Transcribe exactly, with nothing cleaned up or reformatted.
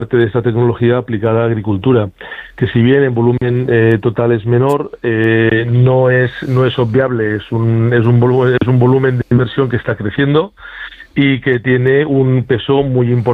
parte de esta tecnología aplicada a agricultura, que si bien en volumen eh, total es menor, eh, no es no es obviable, es un es un volumen es un volumen de inversión que está creciendo y que tiene un peso muy importante